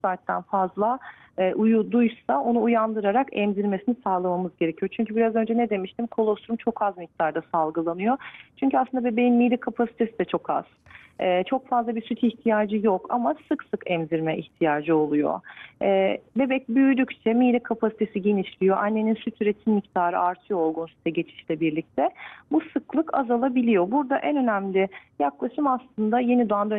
saatten fazla uyuduysa onu uyandırarak emzirmesini sağlamamız gerekiyor. Çünkü biraz önce ne demiştim? Kolostrum çok az miktarda salgılanıyor. Çünkü aslında bebeğin mide kapasitesi de çok az. Çok fazla bir süt ihtiyacı yok ama sık sık emzirme ihtiyacı oluyor. Bebek büyüdükçe mide kapasitesi genişliyor. Annenin süt üretim miktarı artıyor olgun süte geçişle birlikte. Bu sıklık azalabiliyor. Burada en önemli yaklaşım aslında yeni doğan